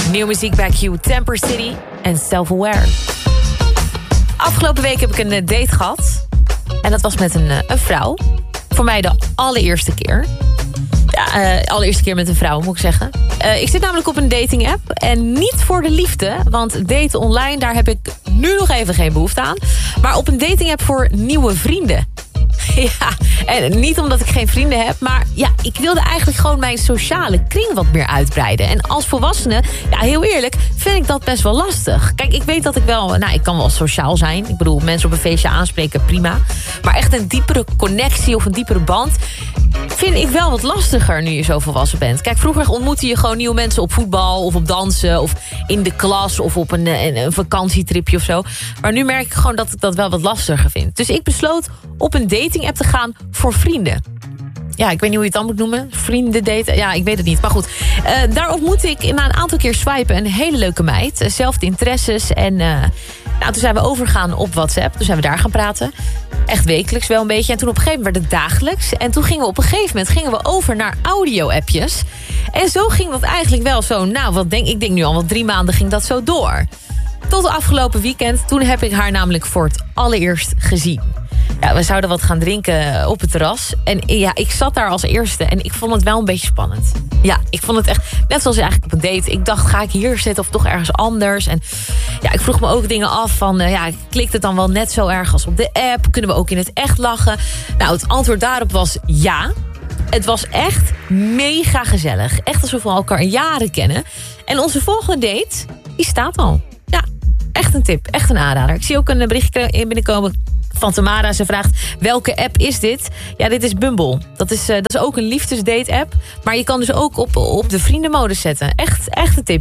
Nieuwe muziek bij Q, Temper City en Self-Aware. Afgelopen week heb ik een date gehad. En dat was met een vrouw. Voor mij de allereerste keer. Ja, allereerste keer met een vrouw, moet ik zeggen. Ik zit namelijk op een dating app. En niet voor de liefde. Want daten online, daar heb ik nu nog even geen behoefte aan. Maar op een dating app voor nieuwe vrienden. Ja, en niet omdat ik geen vrienden heb, maar ja, ik wilde eigenlijk gewoon mijn sociale kring wat meer uitbreiden. En als volwassene, ja, heel eerlijk, vind ik dat best wel lastig. Kijk, ik weet dat ik kan wel sociaal zijn. Ik bedoel, mensen op een feestje aanspreken, prima. Maar echt een diepere connectie of een diepere band vind ik wel wat lastiger nu je zo volwassen bent. Kijk, vroeger ontmoette je gewoon nieuwe mensen op voetbal of op dansen of in de klas of op een vakantietripje of zo. Maar nu merk ik gewoon dat ik dat wel wat lastiger vind. Dus ik besloot op een dating app te gaan voor vrienden. Ja, ik weet niet hoe je het dan moet noemen. Vrienden daten, ja, ik weet het niet. Maar goed, daar ontmoette ik na een aantal keer swipen een hele leuke meid. Zelfde interesses en toen zijn we overgegaan op WhatsApp. Toen zijn we daar gaan praten. Echt wekelijks wel een beetje. En toen op een gegeven moment werd het dagelijks. En toen gingen we op een gegeven moment over naar audio-appjes. En zo ging dat eigenlijk wel zo. Nou, ik denk nu al wat 3 maanden ging dat zo door. Tot afgelopen weekend. Toen heb ik haar namelijk voor het allereerst gezien. Ja, we zouden wat gaan drinken op het terras. En ja, ik zat daar als eerste en ik vond het wel een beetje spannend. Ja, ik vond het echt, net zoals eigenlijk op een date. Ik dacht, ga ik hier zitten of toch ergens anders? En ja, ik vroeg me ook dingen af van, klikt het dan wel net zo erg als op de app? Kunnen we ook in het echt lachen? Nou, het antwoord daarop was ja. Het was echt mega gezellig. Echt alsof we elkaar jaren kennen. En onze volgende date, die staat al. Ja, echt een tip, echt een aanrader. Ik zie ook een berichtje binnenkomen van Tamara. Ze vraagt, welke app is dit? Ja, dit is Bumble. Dat is ook een liefdesdate-app. Maar je kan dus ook op de vriendenmodus zetten. Echt een tip.